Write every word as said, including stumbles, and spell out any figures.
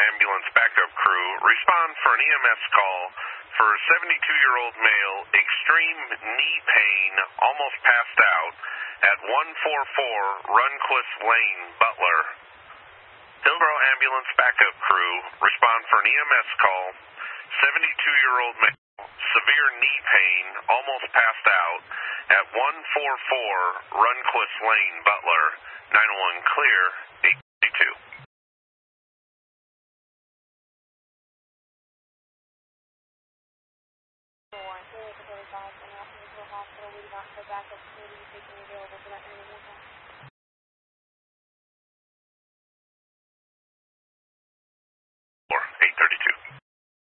ambulance backup crew, respond for an E M S call for seventy-two-year-old male, extreme knee pain, almost passed out, at one forty-four Runquist Lane, Butler. Hillsborough ambulance backup crew, respond for an E M S call, seventy-two-year-old male, severe knee pain, almost passed out, at one forty-four Runquist Lane, Butler. nine one one clear, eight two. Hospital, we do not have backup committee taking available for that nine one one call.